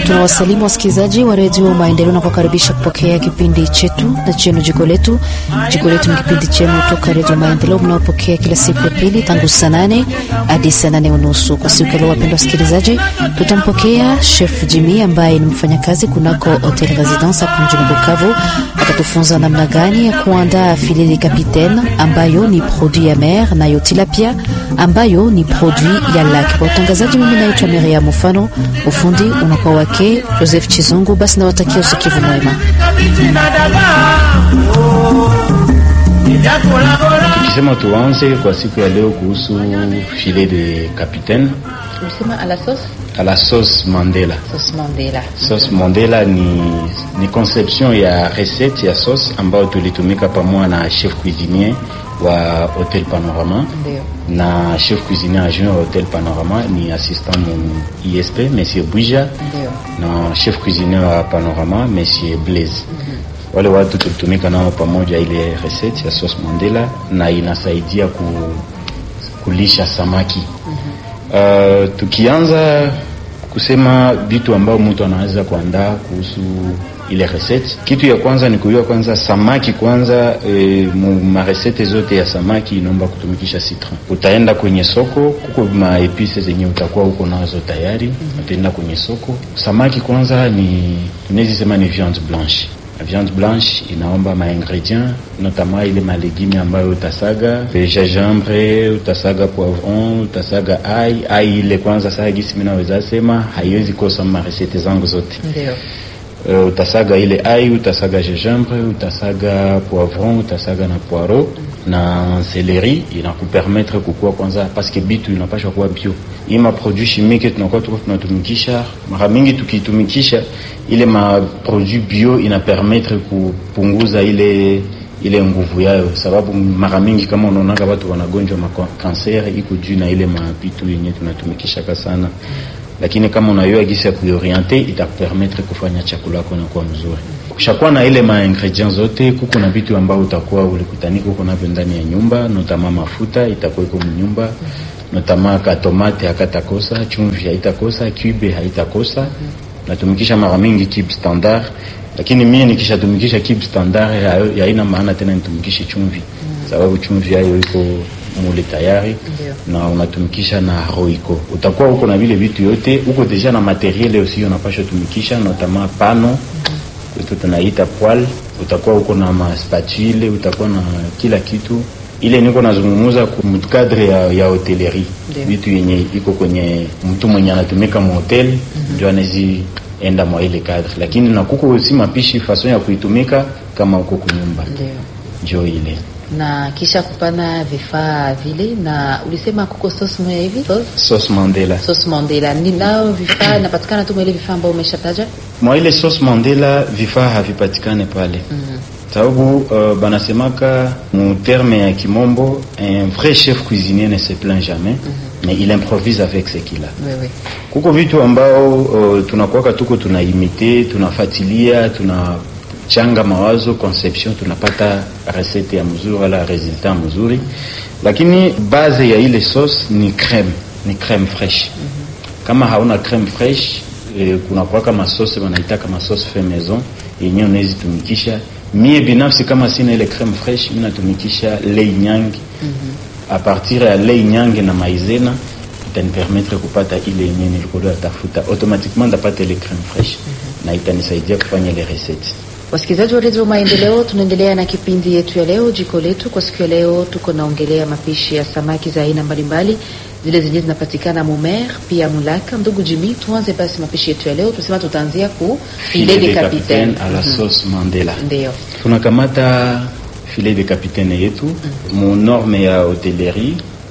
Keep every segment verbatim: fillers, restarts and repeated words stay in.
Tunawasalimu wasikilizaji wa redio Maendeleo na kukaribisha kupokea kipindi chetu na chenu Jiko Letu. Jiko Letu ni kipindi chenu kutoka redio Maendeleo mnaopokea kila siku ya pili tangu saa nane hadi saa nane unusu. Kwa siku leo, wapendwa wasikilizaji, tutampokea Chef Jimmy ambaye ni mfanyakazi kunako Hotel Residence hapa mjini Bukavu. Atatufunza namna gani ya kuandaa filet de capitaine ambayo ni produit ya mer na yo tilapia ambayo ni produit ya lac. Kwa utangazaji, mimi naitwa Maria Mufano, ufundi unakuwa wake Joseph Chizungu. Basi nawatakia usikivu mwema. Tukisema tuanze kwa siku ya leo kuhusu filet de capitaine. Unasema à la sauce? À la sauce Mandela. Sauce Mandela. Sauce Mandela ni ni conception ya recette ya sauce ambayo tulitumika pamoja na chef cuisinier wa Hotel Panorama. Ndio. Na chef cuisinier adjoint wa Hotel Panorama ni assistant mon I S P Monsieur Bouja. Ndio. Na chef cuisinier wa Panorama Monsieur Blaise. Mm-hmm. Wale watu tulitumika nao pamoja ile recette ya sauce Mandela na inasaidia ku, kulisha samaki. Mm-hmm. Uh, tukianza kusema vitu ambao mtu anaweza kuandaa kuhusu ile recette, kitu ya kwanza ni kujua kwanza samaki kwanza. E, ma recette zote ya samaki inaomba kutumikisha citron. Utaenda kwenye soko, kuko ma epices zenye utakuwa huko nazo tayari. Mm-hmm. Utaenda kwenye soko. Samaki kwanza ni tunaweza sema ni viande blanche. La viande blanche inaomba ma ingrédients, notamment ile ma légumes ambayo utasaga, gingembre, utasaga poivron, utasaga ai. Ai ile kwanza sasa gisi mimi naweza sema haiwezi kosa ma recette zangu zote. Ndio. Uh, utasaga ile ai, utasaga gingembre, utasaga poivron, utasaga na poireau na céleri. Inakupermettre kukua kwanza parce que bitu inapaswa kuwa bio. Ima produit chimique tunakuwa tuko tunatumikisha mara mingi, tukitumikisha ile ma produit bio ina permettre kupunguza ile ile nguvu yao, sababu mara mingi kama unaona watu wanagonjwa ma cancer iko juu na ile mapitu yenyewe tunatumikisha sana. Lakini kama unayua gisi ya kuorienter itakupermettre kufanya chakula yako kuwa mzuri. Ukishakuwa na ile ma ingredients zote, kuko na vitu ambao utakuwa ulikutanika uko navyo ndani ya nyumba, notama mafuta itakuwa iko mnyumba, notama ka tomate hakatakosa, chumvi haitakosa, cube haitakosa. Natumikisha mara mingi cube standard, lakini mimi nikishatumikisha cube standard ya haina maana tena nitumikishe chumvi, sababu chumvi hayo iko mule tayari. Ndiyo. Na unatumikisha na roiko. Utakuwa uko na vile vitu yote, uko deja na materiel aussi unapaswa tumikisha, notamment pano. Mm-hmm. Kitu tunaita poêle, utakuwa uko na ma spatule, utakuwa na kila kitu. Ile niko nazungumuza kwa mkadre ya, ya hotellerie. Vitu yenye iko kwenye mtu mwenye anatumika mu hotel, mm-hmm. Ndio anezi enda mwa ile cadre. Lakini na kuko si mapishi façon ya kuitumika kama uko kunyumba. Ndio. Ndio ile. Na kisha kupana vifaa vile, na ulisema kuko sauce moja hivi, sauce sauce Mandela. Sauce Mandela ni nao vifaa inapatikana tu ile vifaa ambao umeshataja? Mwa ile sauce Mandela vifaa havipatikane pale. Mhm. Sababu uh, banasemaka mu terme ya kimombo, un vrai chef cuisinier ne se plaint jamais. Mm-hmm. Mais il improvise avec ce qu'il a. Oui, oui. Kuko vitu ambao uh, tunakuwa tuko tunaimite, tunafuatilia, tuna changa mawazo conception, tunapata recette ya mzuri wala resultat mzuri. Lakini base ya ile sauce ni crème, ni crème fraîche. Mm-hmm. Kama hauna crème fraîche, eh, kuna kwa kama sauce wanaita kama sauce fait maison yenyewe unaweza tumikisha. Mie binafsi kama sina ile crème fraîche, mimi natumikisha lait nyangi. Mm-hmm. A partir ya lait nyangi na maizena itanipermettre kupata ile yenyewe nilikuwa tafuta, automatiquement ndapata ile crème fraîche. Mm-hmm. Na itanisaidia kufanya ile recette. Wasikilizaji wa redio Maendeleo, tunaendelea na kipindi yetu ya leo Jiko Letu. Kwa siku ya leo tuko naongelea mapishi ya samaki za aina mbalimbali, zile zenye zinapatikana mumer pia mulaka. Ndugu Jimmy, tuanze basi mapishi yetu ya leo. Tusema tutaanzia ku filet de capitaine à la sauce Mandela. Ndio. Tunakamata filet de capitaine yetu. Mm-hmm. Mu norme ya hotellerie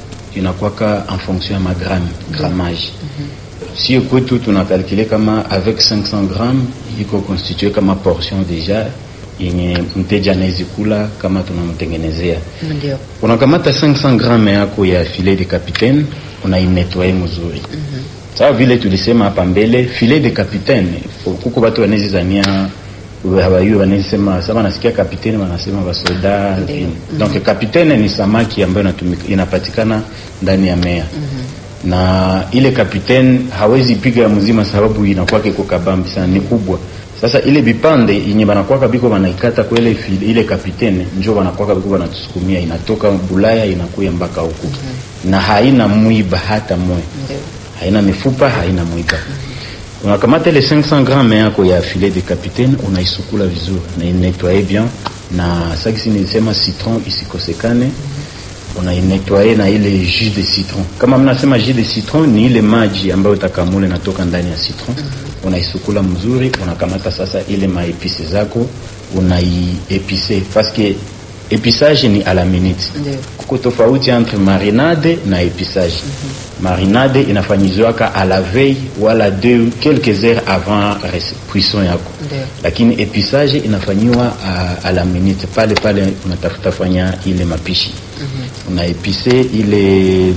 inakuwa en fonction ya magramme, grammage. Mm-hmm. Si kwetu tunakalkule kama avec cinq cents grammes iko constitué kama portion deja yenye mteja anaweza kula kama tunamtengenezea. Ndio. Unakamata cinq cents grammes yako ya filet de capitaine, unainettoyer mzuri. Mhm. Sawa vile tulisema hapa mbele, filet de capitaine kuko watu wanaweza zania hawayu wanasema sasa nasikia capitaine wanasema basoda. Mm-hmm. Donc capitaine ni samaki ambayo inapatikana ndani ya mea. Mhm. na ile kapitene hawezi piga mzima sababu inakuwa kiko kabambi sana, ni kubwa. Sasa ile bipande yenye banakuwa kabiko banaikata kwa ile ile kapitene njoo banakuwa kabiko banatusukumia, inatoka Bulaya inakuya mpaka huku. Mm-hmm. Na haina mwiba hata moja. Mm-hmm. Haina mifupa, haina mwiba. Mm-hmm. Unakamata ile cinq cents grammes yako ya filet de capitaine, unaisukula vizuri na inettoyer bien, na sagisi nilisema citron isikosekane. Mm-hmm. Unainettoyer na ile jus de citron. Kama mnasema jus de citron ni ile maji ambayo utakamule natoka ndani ya citron. Mm-hmm. Unaisukula mzuri, unakamata sasa ile maepise zako unaiepise, parce que épissage ni à la minute. Kuko tofauti entre marinade na épissage. Mm-hmm. Marinade inafanyizwaka à la veille wala deux quelques heures avant cuisson yako. Ndiyo. Lakini épissage inafanyiwa à, à la minute, pale pale unatafuta fanya ile mapishi. Mm-hmm. Unaepise ile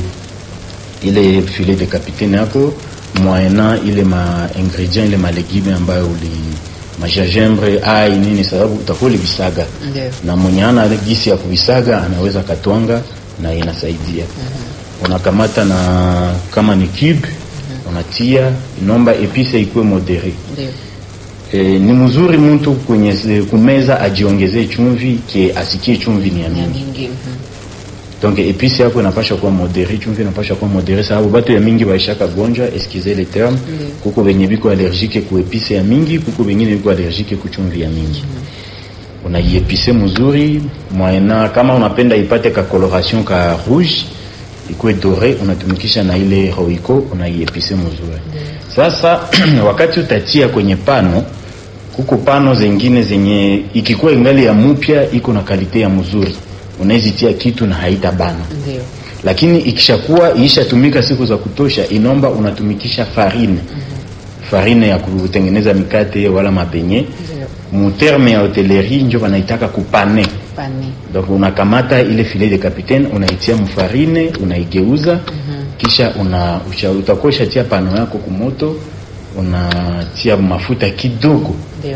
ile filet de capitaine yako moyennant ile ma ingrédients ile ma légumes ambayo uli ma gingembre ai nini, sababu utakuli bisaga. Ndiyo. Na mwenye ana gisi ya kubisaga anaweza katwanga na inasaidia. Mm-hmm. Unakamata na kama ni cube. Mm-hmm. Unatia, nomba epice ikuwe modere. Ndiyo. E, ni mzuri mtu kwenye kumeza ajiongezee chumvi ke asikie chumvi ni ya mingi. Mm-hmm. Donc epice yako inapasha kuwa modere, chumvi inapasha kuwa modere, sababu batu ya mingi baishaka gonjwa, excusez le terme. Mm-hmm. Kuko benye biko allergique ku epice ya mingi, kuko bengine biko allergique ku chumvi ya mingi. Mm-hmm. Unaiepise mzuri, moyena kama unapenda ipate ka coloration ka rouge, ikuwe doré, unatumikisha na ile roiko, unaiepise mzuri. Mm-hmm. Sasa wakati utatia kwenye pano, kuko pano zingine zenye ikikuwa ingali ya mupya iko na kalite ya mzuri, unazitia kitu na haita bana. Ndio. Lakini ikishakuwa ishatumika siku za kutosha, inomba unatumikisha farine. Mm-hmm. Farine ya kutengeneza mikate wala mabenye. Mu terme ya hotellerie ndio wanaitaka kupane. Pane. Donc unakamata ile filet de capitaine, unaitia mu farine, unaigeuza. Mm-hmm. Kisha una utakosha tia pano yako kumoto, unatia mafuta kidogo. Ndio.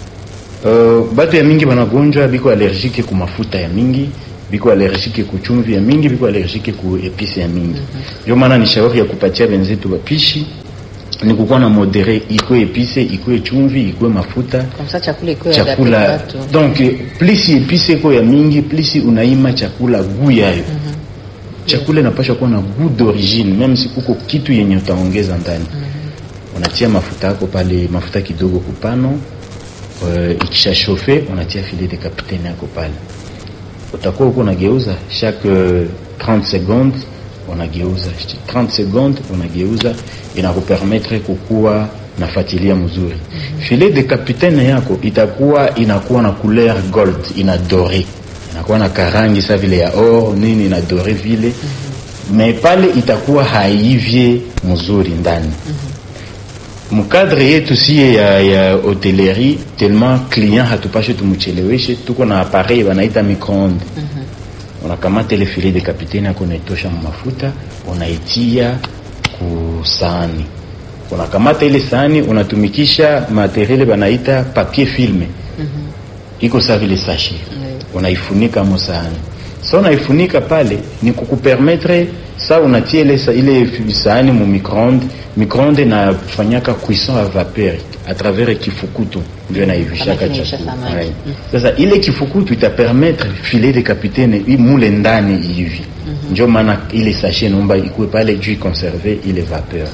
Uh, batu ya mingi wanagonjwa biko allergique ku mafuta ya mingi, biko allergique ku chumvi ya mingi, biko allergique ku epice ya mingi. Ndio mm-hmm. maana ni shauri ya kupatia benzetu wapishi ni kukuwa na modere, ikuwe epice, ikuwe chumvi, ikuwe mafuta. Comme ça chakula ikuwe chakula. Donc plus epice iko ya mingi, plus unaima chakula goût yayo. Mm-hmm. Chakula inapaswa kuwa na goût d'origine, même si kuko kitu yenye utaongeza ndani. Mm-hmm. Unatia mafuta yako pale, mafuta kidogo kupano. Uh, ikisha chauffe unatia filet de capitaine yako pale, utakuwa uko unageuza chaque uh, trente secondes, unageuza trente secondes, unageuza, inakupermettre kukua nafatilia mzuri. Mm-hmm. Filet de capitaine yako itakuwa inakuwa na couleur gold, ina doré, inakuwa na karangi sa vile ya or nini, ina doré vile. Mm-hmm. Mais pale itakuwa haivye mzuri ndani. Mm-hmm. Mukadre yetu siye ya, ya hotellerie, tellement client hatupashe tumucheleweshe, tuko na appareil wanaita micro-ondes. Mm-hmm. Unakamata ile filet de capitaine yako unaitosha mafuta, unaitia ku sahani. Unakamata ile sahani, unatumikisha materiel wanaita papier filme. Mm-hmm. Iko sa vile sachet. Mm-hmm. Unaifunika mo sahani. Sa unaifunika pale ni kukupermettre sa unatia ile ile sahani mu micro-ondes. Micro-ondes na fanyaka cuisson à vapeur à travers kifukutu ndio inaivishaka chakula. Sasa ile kifukutu ita permettre filet de capitaine imule ndani hivi. Mm-hmm. Ndio maana ile sachet nomba ikuwe pale juu conserver ile vapeur.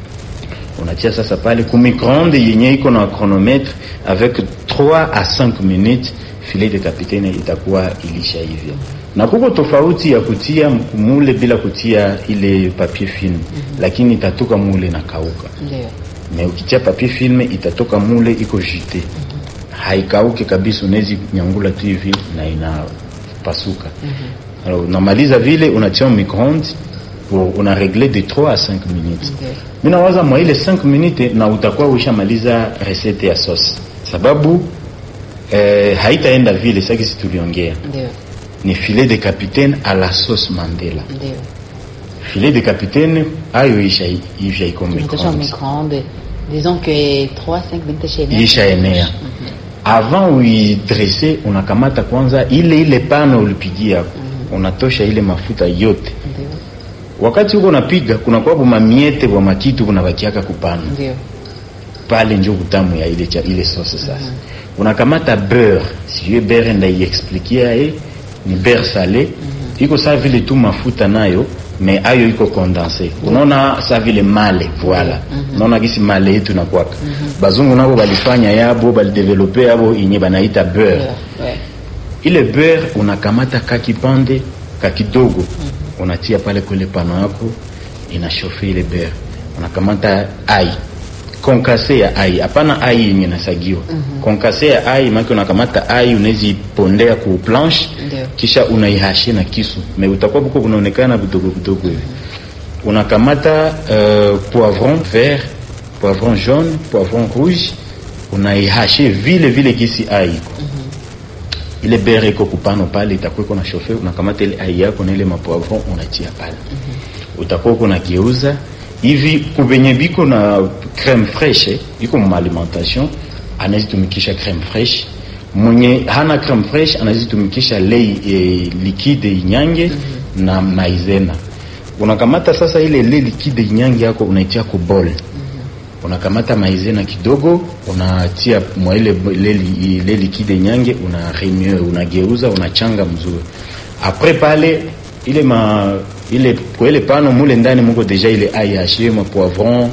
Unatia sasa pale ku micro-ondes yenye iko na chronomètre avec trois à cinq minutes, filet de capitaine itakuwa ilisha hivi. Na kuko tofauti ya kutia mule bila kutia ile papier film. Mm-hmm. Lakini itatoka mule na kauka. Ndio. Na ukitia papier film itatoka mule iko jute. Mm-hmm. Haikauke kabisa, unaweza nyangula tu hivi na inapasuka. Mm-hmm. Alors unamaliza vile unatia micro-ondes pour una régler de trois à cinq minutes. Okay. Mimi nawaza mwa ile cinq minutes na utakuwa ushamaliza recette ya sauce. Sababu eh, haitaenda vile sasa kisi tuliongea. Ndio. Ni filet de capitaine à la sauce Mandela. Ndio. Filet de capitaine ayo isha isha iko micro-ondes. Disons que trois à cinq minutes chez nous. Isha enea. Mm-hmm. Avant uidresser unakamata kwanza ile ile pano ulipigia. Mm-hmm. Unatosha ile mafuta yote. Ndio. wakati uko unapiga kuna kwa mamiete wa makitu kunabakiaka kupana. Ndio. Pale ndio utamu ya ile cha ile sauce sasa. Mm-hmm. Unakamata beurre, si je beurre ndio expliquer eh ni beurre salé. Mm-hmm. Iko sawa vile tu mafuta nayo, mais ayo iko condensé. Mm-hmm. Unaona sawa vile male, voilà. Mm-hmm. Unaona gisi male yetu na kwaka. Mm-hmm. Bazungu nabo balifanya yabo, bali developer yabo yenye banaita beurre. Yeah. Yeah. Ile beurre unakamata kakipande kakidogo. Mm-hmm. Unatia pale kule pano yako, inashofe ile beurre. Unakamata ai konkase ya ai, hapana ai yenye nasagiwa. Mm-hmm. Konkase ya ai maki unakamata ai unezi pondea ku planche. Ndeo. Kisha unaihashi na kisu me utakuwa buko unaonekana budogo budogo hivi. Mm-hmm. Unakamata uh, poivron vert, poivron jaune, poivron rouge, unaihashi vile vile kisi ai. Mm-hmm. Ile beurre iko kupano pale itakuwa iko na chauffer, unakamata ile ai yako na ile mapoivron unatia pale. Mm-hmm. Utakuwa kuna geuza hivi kubenye biko na crème fraîche, biko mu alimentation anazitumikisha crème fraîche. Mwenye hana crème fraîche anazitumikisha lei e, liquide inyange. Mm-hmm. Na maizena. Unakamata sasa ile lei liquide inyange yako unaitia ku bowl. Mm-hmm. Unakamata maizena kidogo, unatia mwa ile lei lei liquide inyange, una remuer, unageuza, unachanga mzuri. Après pale ile ma ile kwa ile pano mule ndani mko deja ile ai haché, ma poivron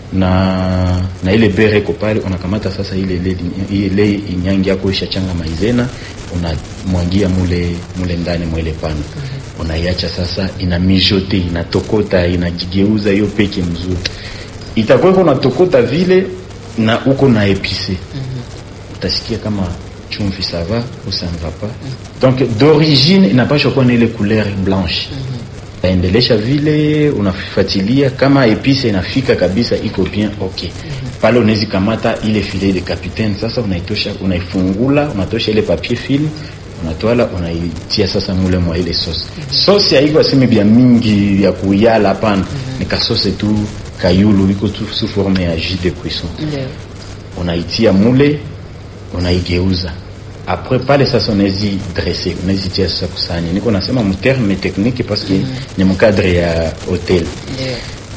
na na ile beurre ko pale. Unakamata sasa ile ile ile inyangi yako ishachanga maizena, unamwangia mule mule ndani mwele pano. Mm-hmm. Unaiacha sasa ina mijote, inatokota, inajigeuza hiyo peke mzuri. Itakuwa kuna tokota vile na uko na épicé. Mm-hmm. Utasikia kama chumvi ça va ou ça ne va pas. Mm-hmm. Donc d'origine inapaswa kuwa na ile couleur blanche. Mm-hmm. Endelesha vile unafuatilia kama epice inafika kabisa iko bien okay. Mm-hmm. Pale unaweza kamata ile filet de capitaine sasa unaitosha, unaifungula, unatosha ile papier film, unatoala, unaitia sasa mule mwa ile sauce. Mm-hmm. Sauce haiko aseme bia mingi ya kuyala hapana. Mm-hmm. Ni ka sauce tu kayulu iko tu sous forme ya jus de cuisson. Mm-hmm. Unaitia mule, unaigeuza. Après pale sasa unawezi dresser, unawezi tia sasa kusani. Niko nasema mu terme technique parce que mm-hmm. ni mkadre ya hotel. Yeah.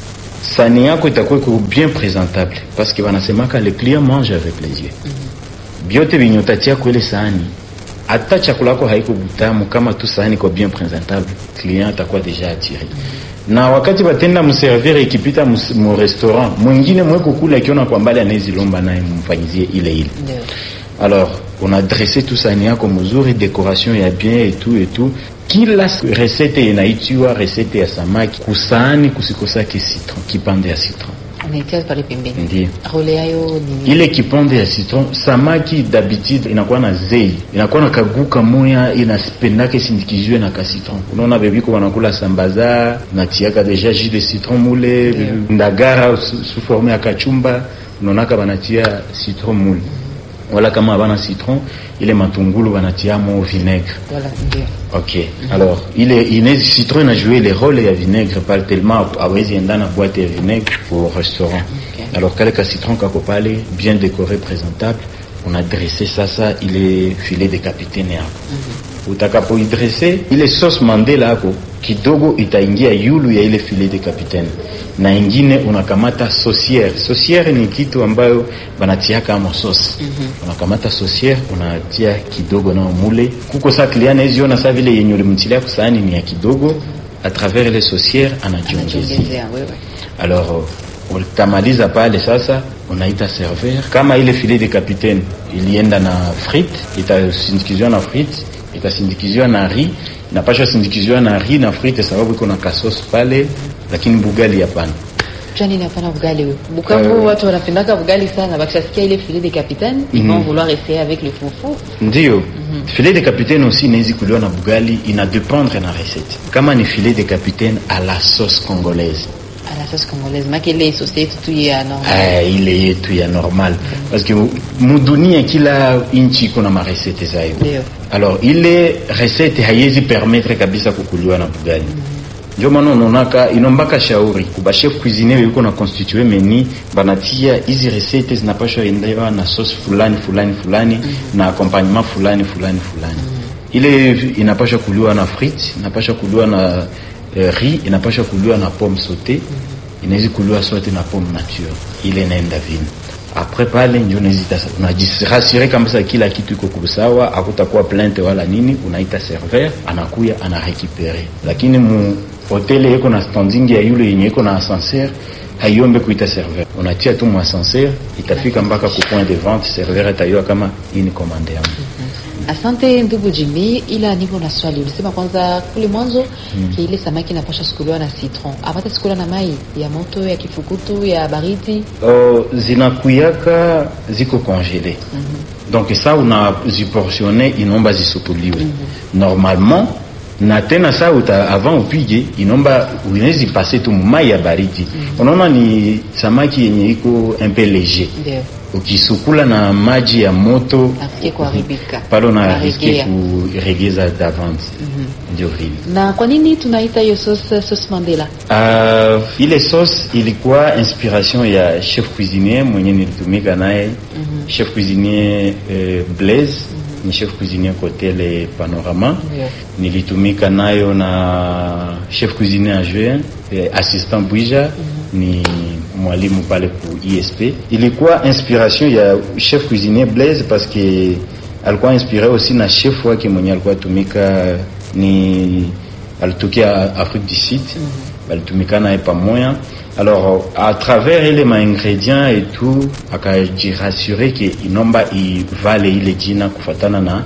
Sani yako itakuwa bien présentable parce que wanasema que le client mange avec plaisir. Mm-hmm. Biote binyotatia kwa ile sani. Hata chakula yako haiko butamu kama tu sani kwa bien présentable, client atakuwa déjà attiré. Mm-hmm. Na wakati batenda mservir ikipita mu restaurant, mwingine mweko kula kiona kwa mbali anawezi lomba naye mfanyizie ile ile. Yeah. Alors, on a dressé tout ça niako mzuri, décoration ya bien et tout et tout. Kila recette inaitiwa recette ya samaki kusani kusikosake citron, kipande ya citron. Unaitia pale pembeni. Ndiyo. Role yayo ni ile kipande ya citron. Samaki d'habitude inakuwa na zei, inakuwa na kaguka moya, inaspendake sindikizwe na ka citron. Unaona bebiko wanakula sambaza, natiaka deja jus de citron mule. Yeah. Ndagara sous forme ya kachumba, unaona ka banatia citron mule. Wala kama bana citron, ile matungulu banatia mo vinaigre. Voilà, ndio. OK. Mm-hmm. Alors, ile inezi citron a joué le rôle ya vinaigre par tellement awezi endana boîte ya vinaigre au restaurant. Okay. Alors, kale ka citron kako pale bien décoré, présentable, on a dressé ça ça ile filet de capitaine yako. Mm-hmm. Utakapo idresse ile sauce mandela yako kidogo itaingia yulu ya ile filet de capitaine. Na ingine unakamata saucière. Saucière ni kitu ambayo banatia kama sauce. Mm-hmm. Unakamata saucière, unatia kidogo na mule. Kuko sa kliana hizo na sa vile yenye ulimtilia kusani ni ya kidogo, à travers les saucières anajiongezea. Alors utamaliza pale sasa unaita serveur. Kama ile filet de capitaine ilienda na frites, itasindikizwa na frites, itasindikizwa na riz. Inapaswa sindikizwa na riz na frites sababu iko na kasos pale, lakini bugali hapana. Jani na pana bugali wewe. Bukavu uh, watu wanapendaka bugali sana, bakishasikia ile filet de capitaine, mm-hmm. ils vont vouloir essayer avec le foufou. Ndio. Mm-hmm. Filet de capitaine aussi inaweza kuliwa na bugali, ina dépendre na recette. Kama ni filet de capitaine à la sauce congolaise. À la sauce congolaise, mais ile sauce yetu tu ya normal. Ah, ile yetu ya normal. Mm-hmm. Parce que mudunia kila inchi kuna ma recette zayo. Ndio. Alors ile recette haiwezi permettre kabisa kukuliwa na bugali. Mm-hmm. Ndio maana unaonaka inombaka shauri kuba chef cuisinier yuko na constituer menu banatia hizi recettes zinapaswa endewa na sauce fulani fulani fulani. Mm-hmm. Na accompagnement fulani fulani fulani. Mm-hmm. Ile inapaswa kuliwa na frites, inapaswa kuliwa na uh, riz inapaswa kuliwa na pomme sautée, mm-hmm. inaweza kuliwa sote na pomme nature, ile inaenda vini. Après pale ndio unazita unajisirasire kabisa kila kitu iko kusawa, hakutakuwa plainte wala nini, unaita serveur anakuya ana récupérer. Lakini mu hotel iko na standing ya yule yenye iko na ascenseur, hayombe kuita serveur, unatia tu mu ascenseur, itafika mpaka ku point de vente, serveur atayua kama hii ni commande yangu. Asante ndugu Jimmy, ila niko na swali. Ulisema kwanza kule mwanzo hmm. ile samaki inapaswa sukuliwa na citron. Apata sukuliwa na mai ya moto, ya kifukutu, ya baridi? Oh, zinakuyaka ziko congelé. Mm-hmm. Donc ça una ziportionner inomba zisukuliwe. Mm-hmm. Normalement na tena saa uta avant upige inomba unaweza passer tu mai ya baridi. Mm-hmm. Unaona ni samaki yenye iko un peu léger. Ndio. Ukisukula na maji ya moto afike kuharibika. Palo na riske kuregeza d'avance. Mm-hmm. Ndio vile. Na kwa nini tunaita hiyo sauce sauce Mandela? Uh, ile sauce ilikuwa inspiration ya chef cuisinier mwenye nilitumika naye. Mm-hmm. Chef cuisinier euh, Blaise. Mm-hmm. Ni chef cuisinier côté le Panorama. Yeah. Nilitumika nayo na chef cuisinier adjoint, eh, assistant Bouija. Mm-hmm. Ni mwalimu pale ku I S P. Ilikuwa inspiration ya chef cuisinier Blaise parce que alikuwa inspiré aussi na chef wake mwenye alikuwa tumika ni alitukia Afrique du Sud. Mm-hmm. Alitumika naye pamoja. Alors à travers les ma ingrédients et tout akajirassurer que inomba i vale ile jina kufatana na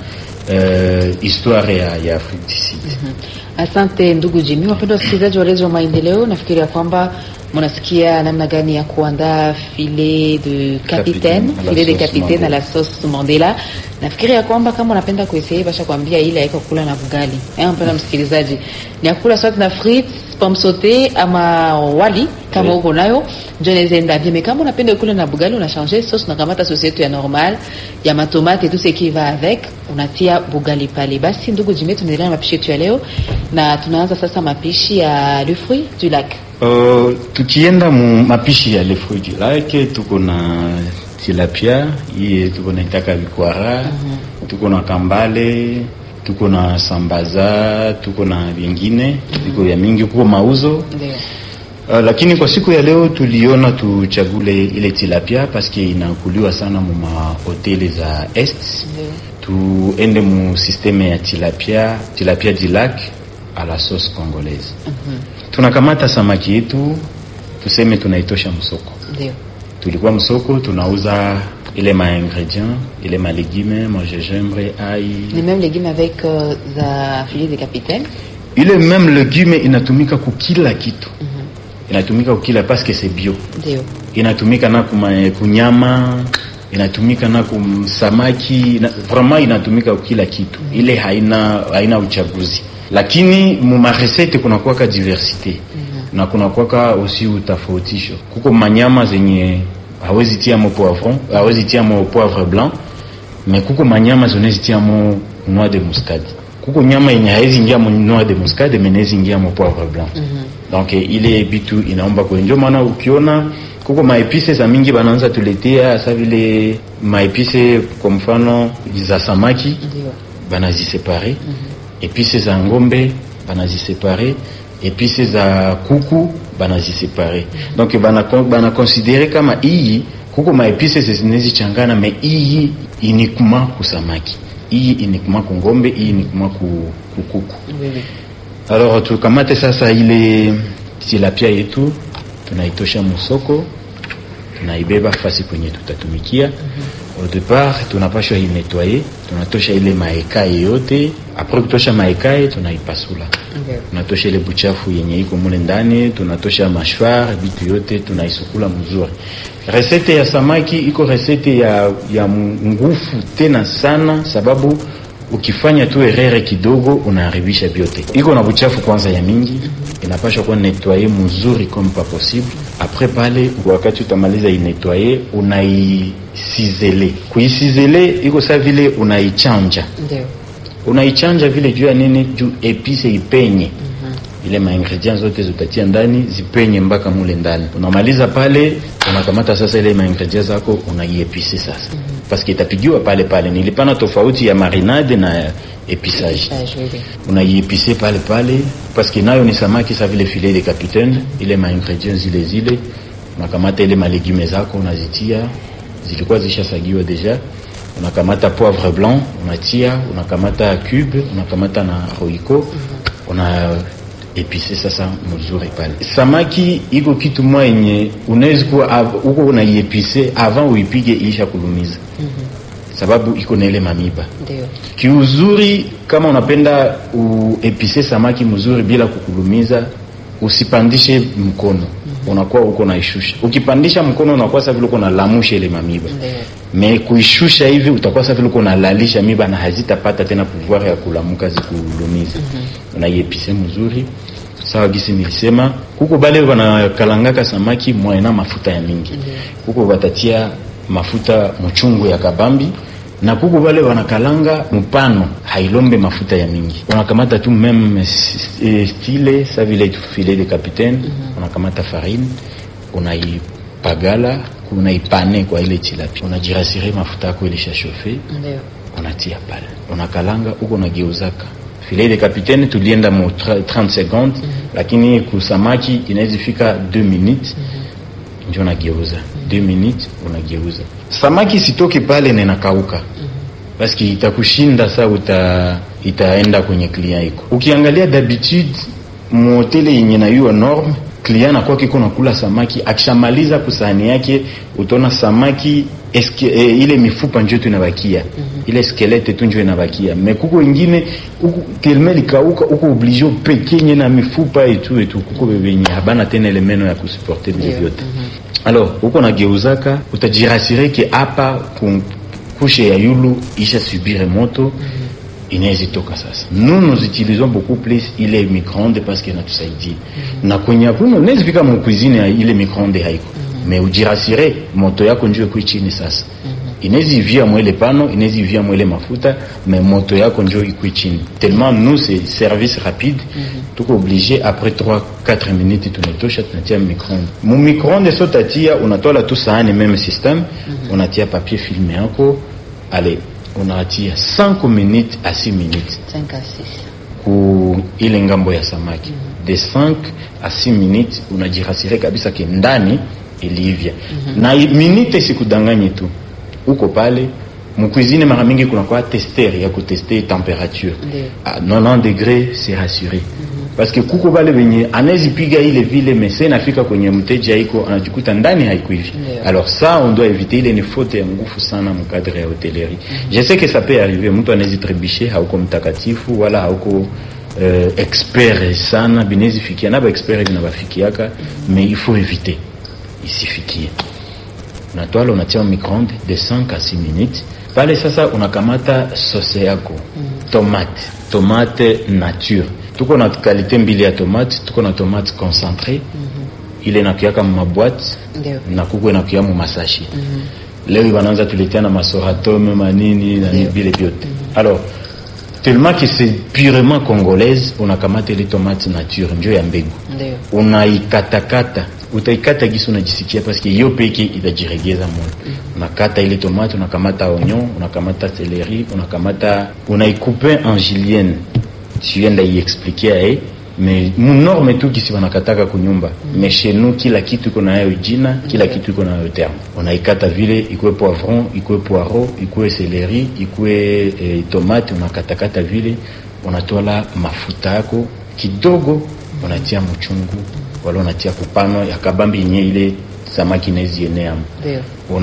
uh, histoire ya, ya Afrique du Sud. Mm-hmm. Asante ndugu Jimmy. Wapendwa wasikilizaji wa Radio Maendeleo, nafikiri ya kwamba mnasikia namna gani ya kuandaa filet de capitaine, filet de capitaine à la sauce Mandela. Nafikiri ya kwamba kama unapenda kuisei basha kuambia ile haiko kula na bugali. Eh, mpenda msikilizaji, ni akula sauce na frites, pomme sautée ama wali kama uko oui. nayo ndio inaweza bien, mais kama unapenda kula na bugali una changer sauce na kamata sauce yetu ya normal ya matomate et tout ce qui va avec, unatia bugali pale. Basi ndugu Jimmy, tunaendelea na mapishi yetu ya leo na tunaanza sasa mapishi ya le fruit du lac. Uh, tukienda mu mapishi ya le fruit du lac, tuko na tilapia, hii tuko na itaka bikwara, mm-hmm. tuko na kambale, tuko na sambaza, tuko na vingine, mm-hmm. tuko ya mingi, tuko mauzo. Yeah. Uh, lakini kwa siku ya leo tuliona tuchagule ile tilapia parce que inakuliwa sana mu ma hoteli za est. Yeah. Tuende mu systeme ya tilapia, tilapia du lac à la sauce congolaise. Mm-hmm. Tunakamata samaki yetu, tuseme tunaitosha msoko. Ndio. Tulikuwa msoko tunauza ile ma ingrédients, ile ma légumes, ma gingembre, ail. Les mêmes légumes avec uh, za filet de capitaine. Ile même légumes inatumika kukila kitu. Mm-hmm. Inatumika kukila parce que c'est bio. Ndio. Inatumika na kuma, kunyama, inatumika na kumsamaki, na, vraiment inatumika kukila kitu. Mm-hmm. Ile haina haina uchaguzi. Lakini mu ma recette kuna kuwaka diversité. Mm-hmm. Na kuna kuwaka aussi utafautisho. Kuko manyama zenye hawezi tia mo poivron, hawezi tia mo poivre blanc, mais kuko manyama zonezi tia mo noix de muscade. Kuko nyama yenye hawezi ingia mo noix de muscade, mais nezi ingia mo poivre blanc. Mm-hmm. Donc ile bitu inaomba kwa ndio maana ukiona kuko maepice za mingi banaanza tuletea sa vile maepice kwa mfano za samaki. Ndio. Banazisepare. Mm-hmm. Épices za ngombe banazisepare, épices za kuku banazisepare. Mm-hmm. Donc bana bana considérer kama hii kuko ma épices zinezi changana, mais hii uniquement ku samaki, hii uniquement ku ngombe, hii uniquement ku kuku. Oui. Alors tukamate sasa ile tilapia yetu tunaitosha musoko, tunaibeba fasi kwenye tutatumikia. Mm-hmm. Au départ tunapashwa hii nettoyer, tunatosha ile maekae yote. Après kutosha maekae tunaipasula. Okay. Tunatosha ile buchafu yenye iko mule ndani, tunatosha mashwar, vitu yote tunaisukula mzuri. Resete ya samaki iko resete ya ya ngufu tena sana, sababu ukifanya tu erreur kidogo unaharibisha vyote. Iko na buchafu kwanza ya mingi, mm-hmm. inapaswa kuwa nettoyer mzuri comme pas possible. Après pale wakati utamaliza i nettoyer unaisizele. Kuisizele iko sa vile unaichanja. Ndio. Unaichanja vile juu ya nini? Juu epice ipenye. Mm-hmm. ile ma ingredients zote zitatia ndani zipenye mpaka mule ndani. Unamaliza pale, unakamata sasa ile ma ingredients zako unaiepise sasa. Mm-hmm. Parce que itapigiwa pale pale. Nilipana tofauti ya marinade na épissage. Unaiepise pale pale parce que nayo ni samaki sa vile filet de capitaine, mm-hmm. ile ma ingredients zile zile. Unakamata ile ma légumes zako unazitia, zilikuwa zishasagiwa deja. Unakamata poivre blanc, unatia, unakamata cube, unakamata na roiko, mm-hmm. una epise sasa mzuri pale. Samaki iko kitu moja yenye unaweza kuwa uko unaiepise avant uipige isha kulumiza. Mm-hmm. Sababu iko na ile mamiba. Ndio. Kiuzuri kama unapenda uepise samaki mzuri bila kukulumiza, usipandishe mkono. Mm-hmm. Unakuwa uko naishusha. Ukipandisha mkono unakuwa sasa vile uko na lamusha ile mamiba. Ndio. Me kuishusha hivi utakuwa sasa vile uko na lalisha miba na hazitapata tena pouvoir ya kulamuka zikulumiza. Mm-hmm. Unaiepise mzuri. Sawa gisi nilisema, kuko bale wanakalangaka samaki mwaena mafuta ya mingi. Mm-hmm. Kuko watatia mafuta mchungu ya kabambi, na kuko bale wanakalanga mpano hailombe mafuta ya mingi. Unakamata tu meme style sa vile filet de capitaine. Mm-hmm. Unakamata farine, unaipagala, unaipane kwa ile tilapia. Unajirasire mafuta yako ile shashofe. Ndio. Unatia pale. Unakalanga uko nageuzaka. Filet de capitaine tulienda mo trente secondes. Mm-hmm. Lakini kusamaki inaweza fika deux minutes. Mm-hmm. Ndio unageuza. Mm-hmm. deux minutes unageuza. Samaki sitoke pale na inakauka. Mm-hmm. Basi itakushinda saa uta itaenda kwenye client yako. Ukiangalia d'habitude mu hotel yenye na hiyo norme, client anakuwa kiko nakula samaki, akishamaliza kusahani yake utaona samaki eske, e, ile mifupa njoo tu inabakia. Mm-hmm. Ile skelete tu njoo inabakia. Mekuko wengine huko kelme likauka huko obligé pekenye na mifupa etu etu kuko bebenye habana tena ile meno ya kusuporter vile vyote. Mm-hmm. Alors huko nageuzaka utajirasire ke hapa kushe ya yulu isha subir moto. Mm-hmm. Inaweza toka sasa. Nous nous utilisons beaucoup plus ile micro-ondes parce que inatusaidia. Mm-hmm. Na kwenye hapo unaweza fika mu cuisine ya ile micro-ondes haiko. Mm-hmm. Mais ujirasire moto yako njoo iko chini sasa. Mm-hmm. Inaweza via mwele pano, inaweza via mwele mafuta, mais moto yako njoo iko chini. Tellement nous c'est service rapide. Mm-hmm. Tuko obligé après trois quatre minutes tunatosha tunatia micro-ondes. Mu micro-ondes so tatia unatola tu sahani même système. Mm-hmm. Unatia papier filmé yako. Allez, unatia cinq minutes à six minutes. cinq à six. Ku ile ngambo ya samaki. Mm-hmm. De cinq à six minutes unajirasire kabisa ke ndani ilivya. Mm-hmm. Na minute sikudanganye tu. Uko pale mu cuisine mara mingi kuna kwa tester ya ku tester temperature. À quatre-vingt-dix degrés c'est rassuré. Mm-hmm. Parce que kuko bale benye anezi piga ile vile mese nafika kwenye mteja iko anajikuta ndani haiko hivi. Yeah. Alors ça on doit éviter, ile ni faute ya ngufu sana mu cadre ya hotellerie. Mm-hmm. Je sais que ça peut arriver, mtu anezi trébicher hauko mtakatifu wala hauko euh, expert sana binezi fikia na ba expert binabafikiaka. Mm-hmm. Mais il faut éviter isifikie. Na toile unatia micro-ondes de cinq à six minutes. Pale sasa unakamata sauce yako. Mm-hmm. Tomate, tomate nature. Tuko na qualité mbili ya tomate, tuko na tomate concentré. Mm-hmm. Ile inakiaka mu maboîte. Ndio. Na kuko inakia mu masashi. Mm-hmm. Leo wanaanza tuletea na masoratome manini na vile vyote. Mm-hmm. Alors tellement que c'est purement congolaise, unakamata ile tomate nature ndio ya mbegu. Ndio. Unaikatakata, utaikata gisu unajisikia parce que hiyo peke itajiregeza moyo. Mm-hmm. Unakata ile tomate, unakamata oignon, unakamata céleri, unakamata unaicouper en julienne. Sienda y expliquer eh, mais mon norme tout qui si wanakataka kunyumba. Mm-hmm. Mais chez nous kila kitu iko nayo jina, kila mm-hmm. kitu iko nayo terme. Unaikata vile iko poivron, iko poireau, iko céleri, iko eh, tomate, unakatakata vile, unatola mafuta yako kidogo, unatia mchungu, wala unatia kupano ya kabambi yenye ile samaki nezi enea. Ndio.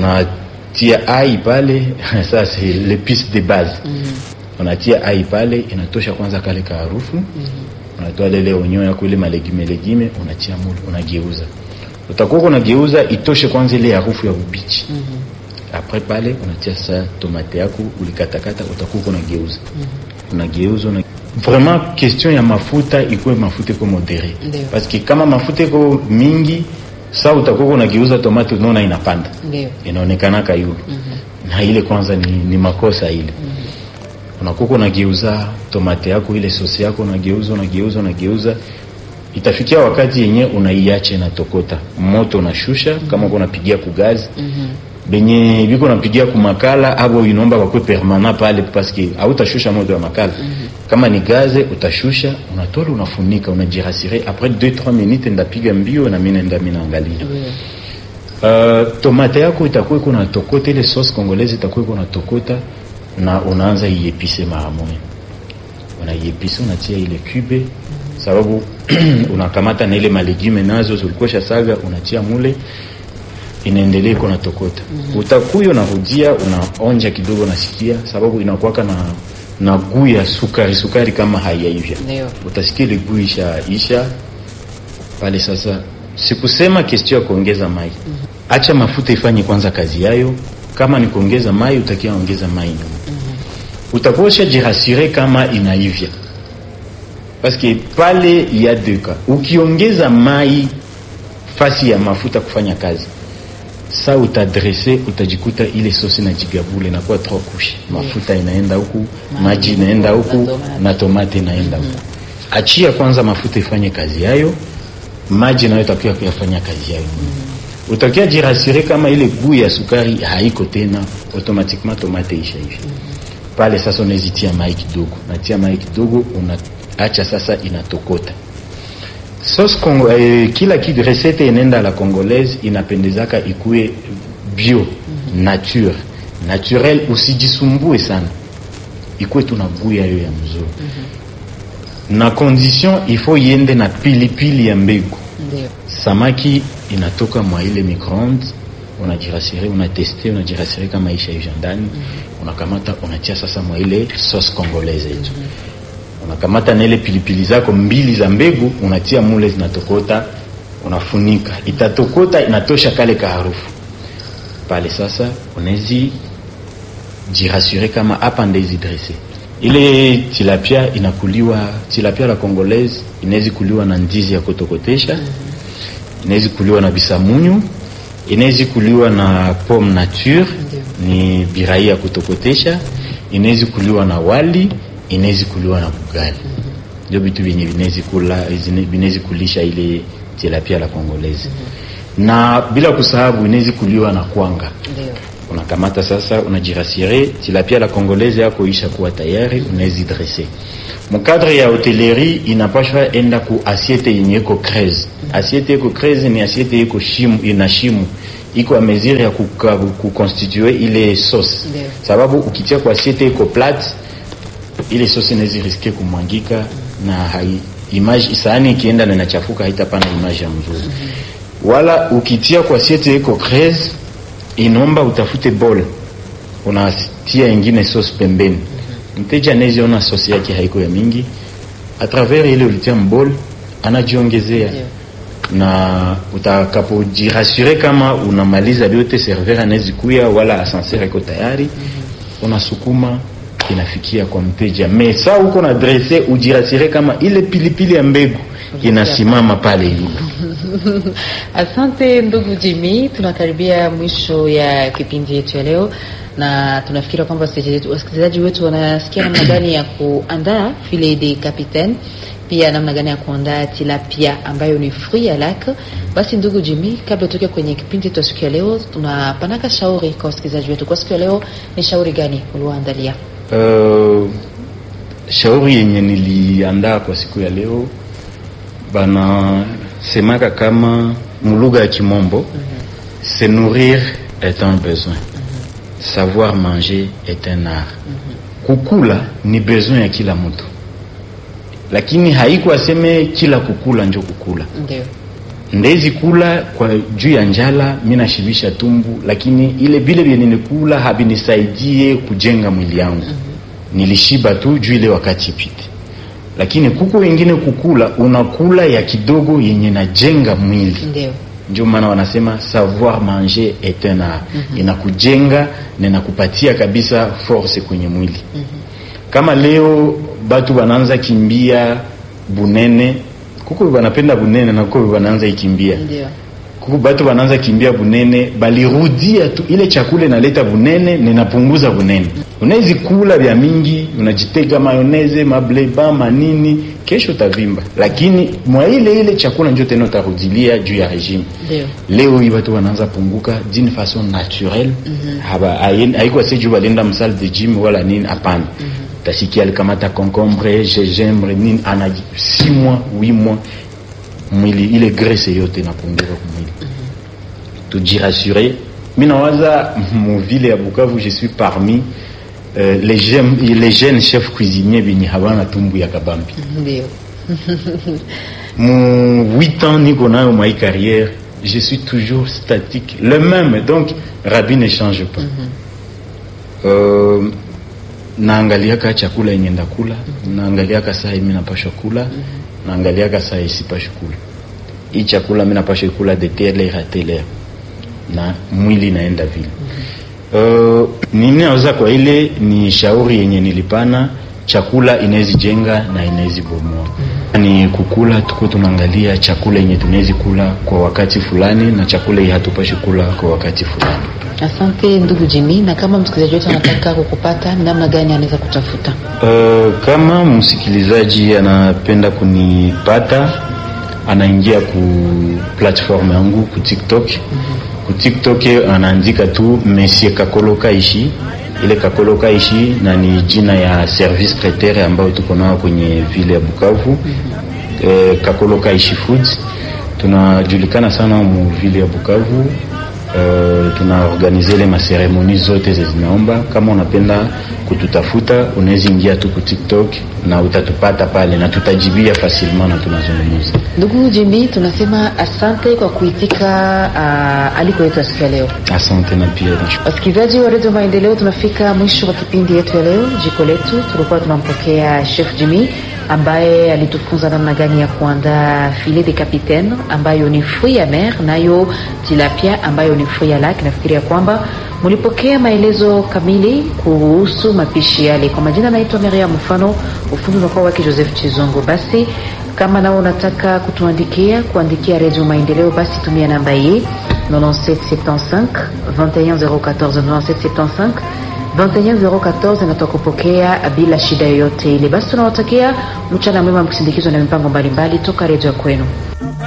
Unatia ai pale, ça c'est l'épice de base. Mm-hmm. Unatia ai pale, inatosha kwanza kale ka harufu. Mm-hmm. Unatoa lele onyo yako ile malegime legime, unatia mulu, unageuza. Utakuwa unageuza itoshe kwanza ile harufu ya ubichi. Mm-hmm. Après pale unatia sa tomate yako ulikatakata, utakuwa unageuza. Mm-hmm. Unageuza una... Vraiment question ya mafuta ikuwe mafuta ko modéré. Parce que kama mafuta ko mingi, sa utakuwa unageuza tomate unaona inapanda. Ndio. Inaonekana kayulu. Mm-hmm. Na ile kwanza ni, ni makosa ile. Mm-hmm. Unakuwa unageuza tomate yako ile sauce yako unageuza unageuza unageuza itafikia wakati yenye unaiacha na tokota moto unashusha. mm-hmm. Kama uko unapigia ku gazi mm-hmm. benye biko unapigia ku makala abo inomba kwa permanent pale parce que hautashusha moto wa makala. mm-hmm. Kama ni gaze utashusha, unatola unafunika, unajirasire après deux trois minutes ndapiga mbio na mimi naenda mimi naangalia. mm-hmm. uh, tomate yako itakuwa kuna tokota, ile sauce congolaise itakuwa kuna tokota na unaanza iepise mara moja. Unaiepise unatia ile cube sababu unakamata na ile malegume nazo zilikuwa shasaga unatia mule inaendelea kuna tokota. mm-hmm. Utakuyo na rudia unaonja kidogo nasikia sababu inakuwa na na guu ya sukari sukari kama haiyaivya. Utasikia ile guu isha isha pale. Sasa sikusema question ya kuongeza mai. mm-hmm. Acha mafuta ifanye kwanza kazi yayo. Kama ni kuongeza mai utakia ongeza mai. mm-hmm. Utaposha jirasire kama inaivya. Parce que pale ya deka ukiongeza mai fasi ya mafuta kufanya kazi sa utadresse utajikuta ile sosi na jigabule na kwa trop couche. Mafuta inaenda huku, maji inaenda huku na tomate inaenda huku. mm-hmm. Achia kwanza mafuta ifanye kazi yayo, maji nayo itakuwa kuyafanya kazi yayo. mm-hmm. Utakia jirasire kama ile guu ya sukari haiko tena, automatiquement tomate isha hivi. mm-hmm. Pale sasa unazitia mai kidogo, natia mai kidogo una acha sasa inatokota. Sauce Congo eh, kila kitu recette inenda la congolaise inapendezaka ikue bio. mm-hmm. Nature naturel, usijisumbue sana, ikue tunabuya hiyo ya mzuri. mm-hmm. Na condition il faut yende na pilipili ya mbegu. Ndio samaki inatoka mwa ile microondes, unajirasire unateste unajirasire kama isha hiyo ndani. mm-hmm. Unakamata unatia sasa mwa ile sauce congolaise yetu. mm-hmm. Unakamata na ile pilipili zako mbili za mbegu unatia mule zinatokota, unafunika, itatokota inatosha kale ka harufu pale. Sasa unezi jirasure kama hapa ndezi dresse. Ile tilapia inakuliwa, tilapia la congolaise inaweza kuliwa na ndizi ya kutokotesha, inaweza kuliwa na bisamunyu, inaweza kuliwa na pomme nature ni birai ya kutokotesha, inaweza kuliwa na wali, inaweza kuliwa na bugali. Ndio vitu vyenye vinaweza kula vinaweza kulisha ile tilapia la congolaise. mm-hmm. Na bila kusahau inaweza kuliwa na kwanga. Ndio unakamata sasa unajirasire tilapia la congolaise yako isha kuwa tayari, unaweza dresser. Mkadre ya hotellerie inapashwa enda ku assiette yenye ko creuse. mm-hmm. Assiette ko creuse ni assiette iko shimu, ina shimu iko a mesure ya kuconstituer ile sauce. Ndio sababu ukitia kwa assiette iko plate ile sosi inaweza riske kumwangika na hai image isani ikienda na inachafuka haitapana image ya mzuri. mm-hmm. Wala ukitia kwa siete iko creuse inomba utafute bowl unatia ingine sauce pembeni. mm-hmm. Mteja anaweza ona sauce yake haiko ya mingi, a travers ile ulitia bowl anajiongezea. yeah. Na utakapojirasure kama unamaliza yote serveur anaweza kuya wala ascenseur iko tayari. mm-hmm. Unasukuma inafikia kwa mteja. Mesa uko na dresse ujirasire kama ile pilipili ya mbegu inasimama pale hivi. Asante ndugu Jimmy, tunakaribia mwisho ya kipindi yetu ya leo na tunafikiri kwamba wasikilizaji wetu wanasikia namna gani ya kuandaa filet de capitaine, pia namna gani ya kuandaa tilapia ambayo ni fruit ya lac. Basi ndugu Jimmy, kabla tuke kwenye kipindi yetu siku ya leo, tunapanaka shauri kwa wasikilizaji wetu. Kwa siku ya leo ni shauri gani uliwaandalia? Uh, shauri yenye niliandaa kwa siku ya leo bana semaka kama mulugha ya Kimombo. mm-hmm. Se nourrir est un besoin. mm-hmm. Savoir manger est un art. mm-hmm. Kukula ni besoin ya kila mtu, lakini haiko aseme kila kukula ndio kukula. Ndio ndezi kula kwa juu ya njala, mimi nashibisha tumbu, lakini ile vile vile nilikula habinisaidie kujenga mwili yangu. mm-hmm. Nilishiba tu juu ile wakati pite. Lakini kuko wengine kukula unakula ya kidogo yenye najenga mwili. Ndio ndio maana wanasema savoir manger est un art. mm-hmm. Inakujenga na inakupatia kabisa force kwenye mwili. mm-hmm. Kama leo batu wanaanza kimbia bunene, kuko wanapenda bunene na kuko wanaanza ikimbia. Ndio kuko batu wanaanza kimbia bunene, balirudia tu ile chakula inaleta bunene na inapunguza bunene. Unaweza kula vya mingi, unajitega mayonnaise, mableba, manini, kesho utavimba. Lakini mwa ile ile chakula ndio tena utarudilia juu ya regime. Ndio. Leo hii watu wanaanza punguka d'une façon naturelle. Mm-hmm. Haba haiko sije balenda msal de gym wala nini, hapana. Mm-hmm. Tasikia alikamata concombre, gingembre, nini ana six mois, huit mois mwili ile graisse yote inapunguka kwa mwili. Mm-hmm. Tujirassurer. Mimi nawaza mu ville ya Bukavu, je suis parmi euh, les jeunes les jeunes chefs cuisiniers bini habana tumbu ya kabambi. Ndio. Mon huit ans niko nayo ma carrière, je suis toujours statique, le même, donc Rabbi ne change pas. Mm-hmm. euh, naangalia ka chakula yenye ndakula, mm-hmm. naangalia ka saa mimi napasha kula, mm-hmm. naangalia ka saa isipasha kula. Hii chakula mimi napasha kula de telle à telle heure, na mwili naenda vile. Mm-hmm. uh, nini naweza kwa ile ni shauri yenye nilipana, chakula inaweza jenga na inaweza bomoa. Mm-hmm. Ni kukula tuko tunaangalia chakula yenye tunaweza kula kwa wakati fulani na chakula hii hatupashi kula kwa wakati fulani. Asante ndugu Jimmy, na kama msikilizaji wetu anataka kukupata, namna gani anaweza kutafuta? Uh, kama msikilizaji anapenda kunipata, anaingia ku platform yangu ku TikTok. Mm-hmm. Ku TikTok anaandika tu Monsieur Kakolo Kaishi. Ile Kakolo Kaishi na ni jina ya service traiteur ambao tuko nao kwenye vile ya Bukavu. Mm-hmm. E, Kakolo Kaishi Foods tunajulikana sana mu vile ya Bukavu. Uh, tuna organize le maseremoni zote zinaomba. Kama unapenda kututafuta, unaweza ingia tu ku TikTok na utatupata pale na tutajibia facilement na tunazungumza. Ndugu Jimmy, tunasema asante kwa kuitika uh, aliko yetu siku ya leo. Asante na pia. Wasikilizaji wa Radio Maendeleo, tunafika mwisho wa kipindi yetu ya leo, Jiko Letu. Tulikuwa tunampokea Chef Jimmy ambaye alitufunza namna gani ya kuandaa filet de capitaine ambayo ni fruit ya mer, nayo tilapia ambayo ni fruit ya lac. Nafikiria kwamba mlipokea maelezo kamili kuhusu mapishi yale. Kwa majina naitwa Maria Mfano, ufundi unakuwa wake Joseph Chizongo. Basi kama nao unataka kutuandikia kuandikia Radio Maendeleo, basi tumia namba hii nine sept seven cinq vingt et un zéro quatorze nine sept seven cinq vingt et un zéro quatorze, na tukupokea bila shida yoyote ile. Basi tunawatakia mchana mwema mkisindikizwa na mipango mbalimbali toka Radio kwenu.